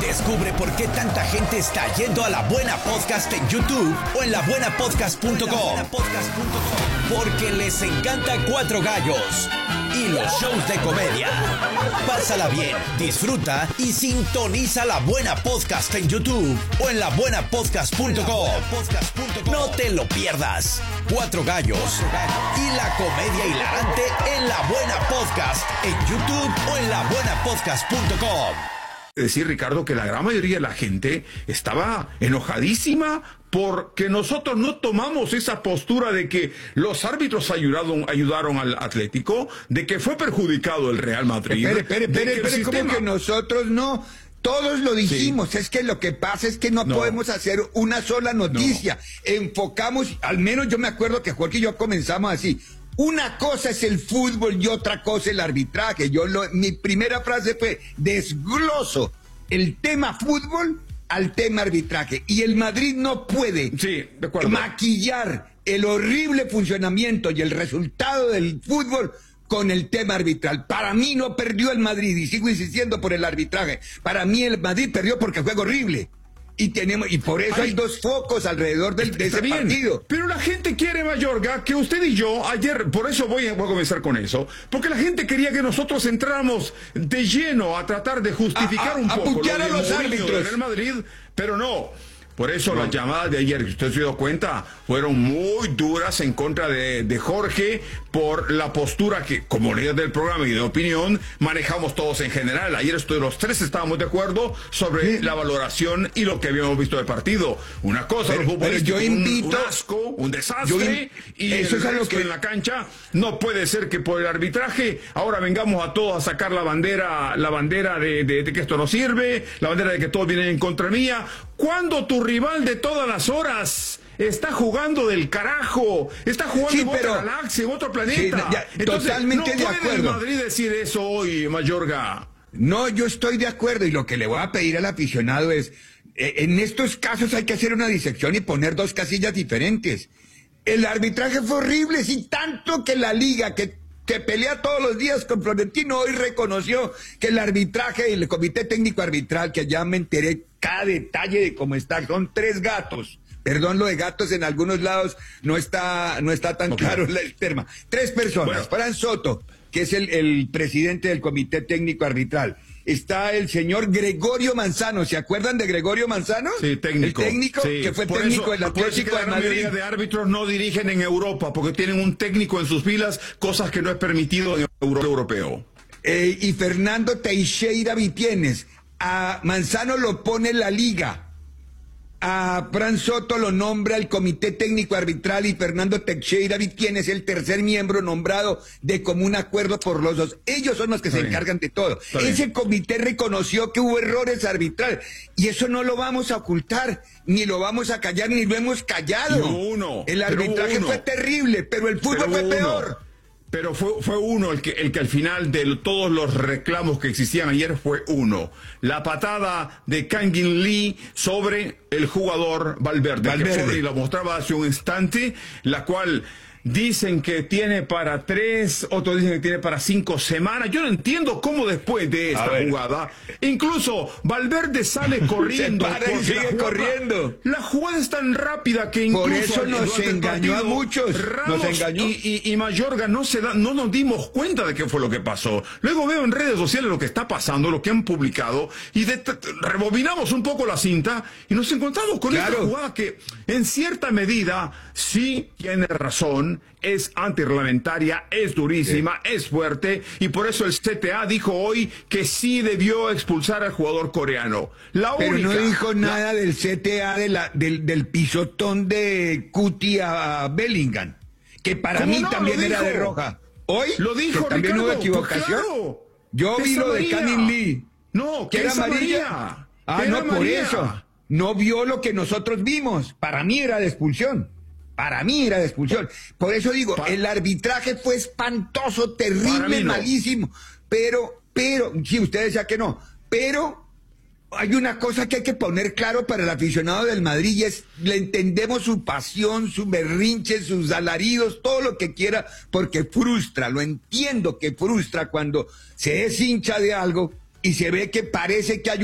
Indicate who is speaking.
Speaker 1: Descubre por qué tanta gente está yendo a La Buena Podcast en YouTube o en labuenapodcast.com. Porque les encanta Cuatro Gallos y los shows de comedia. Pásala bien, disfruta y sintoniza La Buena Podcast en YouTube o en labuenapodcast.com. No te lo pierdas. Cuatro Gallos y la comedia hilarante en La Buena Podcast en YouTube o en labuenapodcast.com.
Speaker 2: Decir, Ricardo, que la gran mayoría de la gente estaba enojadísima porque nosotros no tomamos esa postura de que los árbitros ayudaron al Atlético, de que fue perjudicado el Real Madrid.
Speaker 3: Espere, ¿cómo que nosotros no? Todos lo dijimos, sí. Es que lo que pasa es que no podemos hacer una sola noticia. Enfocamos, al menos yo me acuerdo que Jorge y yo comenzamos así. Una cosa es el fútbol y otra cosa el arbitraje. Mi primera frase fue, desgloso el tema fútbol al tema arbitraje. Y el Madrid no puede maquillar el horrible funcionamiento y el resultado del fútbol con el tema arbitral. Para mí no perdió el Madrid, y sigo insistiendo por el arbitraje. Para mí el Madrid perdió porque juega horrible. Y por eso hay dos focos alrededor de ese partido.
Speaker 2: Pero la gente quiere, Mayorga, que usted y yo ayer, por eso voy a comenzar con eso, porque la gente quería que nosotros entráramos de lleno a tratar de justificar un poco
Speaker 3: putear a los árbitros
Speaker 2: del Madrid, pero no. Por eso las llamadas de ayer, que usted se dio cuenta, fueron muy duras en contra de Jorge por la postura que, como líder del programa y de opinión, manejamos todos en general. Ayer los tres estábamos de acuerdo sobre la valoración y lo que habíamos visto del partido. Una cosa, los futbolistas, un asco, un desastre, y eso es algo que en la cancha no puede ser que por el arbitraje ahora vengamos a todos a sacar la bandera de que esto no sirve, la bandera de que todos vienen en contra mía. ¿Cuándo tu rival de todas las horas está jugando del carajo? Está jugando en otra galaxia, en otro planeta. Entonces,
Speaker 3: totalmente de acuerdo.
Speaker 2: No puede el Madrid decir eso hoy, Mayorga.
Speaker 3: No, yo estoy de acuerdo, y lo que le voy a pedir al aficionado es, en estos casos hay que hacer una disección y poner dos casillas diferentes. El arbitraje fue horrible, sí, tanto que la liga que pelea todos los días con Florentino, hoy reconoció que el arbitraje, el comité técnico arbitral, que ya me enteré cada detalle de cómo está, son 3 gatos. Perdón, lo de gatos en algunos lados no está tan claro el tema. 3 personas. Fran Soto, que es el presidente del comité técnico arbitral. Está el señor Gregorio Manzano. ¿Se acuerdan de Gregorio Manzano?
Speaker 2: Sí, técnico.
Speaker 3: El técnico que fue técnico del Atlético de Madrid. La mayoría
Speaker 2: de árbitros no dirigen en Europa porque tienen un técnico en sus filas, cosas que no es permitido en el europeo.
Speaker 3: Y Fernando Teixeira Vitienes. A Manzano lo pone la liga. A Fran Soto lo nombra el comité técnico arbitral, y Fernando Teixeira Vitienes es el tercer miembro nombrado de común acuerdo por los dos. Ellos son los que se encargan de todo. Ese comité reconoció que hubo errores arbitrales, y eso no lo vamos a ocultar, ni lo vamos a callar, ni lo hemos callado. El arbitraje fue terrible, pero el fútbol fue peor.
Speaker 2: Pero fue uno el que al final de todos los reclamos que existían ayer fue uno. La patada de Kangin Lee sobre el jugador Valverde. Que lo mostraba hace un instante, la cual dicen que tiene para 3, otros dicen que tiene para 5 semanas. Yo no entiendo cómo después de esta jugada, incluso Valverde sale corriendo.
Speaker 3: Sigue corriendo.
Speaker 2: La jugada es tan rápida que incluso...
Speaker 3: Por eso nos engañó a muchos.
Speaker 2: Ramos nos engañó. Y Mayorga no nos dimos cuenta de qué fue lo que pasó. Luego veo en redes sociales lo que está pasando, lo que han publicado, y rebobinamos un poco la cinta y nos encontramos con esta jugada que en cierta medida sí tiene razón. Es antirreglamentaria, es durísima, es fuerte, y por eso el CTA dijo hoy que sí debió expulsar al jugador coreano.
Speaker 3: Pero no dijo nada del CTA del pisotón de Cuti a Bellingham, que para mí también era de roja. Hoy
Speaker 2: lo dijo,
Speaker 3: que también
Speaker 2: Ricardo,
Speaker 3: hubo equivocación.
Speaker 2: Pues claro,
Speaker 3: yo vi lo de Kangin Lee.
Speaker 2: No, que era amarilla.
Speaker 3: Por eso. No vio lo que nosotros vimos. Para mí era de expulsión. Por eso digo, el arbitraje fue espantoso, terrible, malísimo. Pero, si usted decía que no, pero hay una cosa que hay que poner claro para el aficionado del Madrid, y es, le entendemos su pasión, su berrinche, sus alaridos, todo lo que quiera, porque frustra, lo entiendo que frustra cuando se es hincha de algo y se ve que parece que hay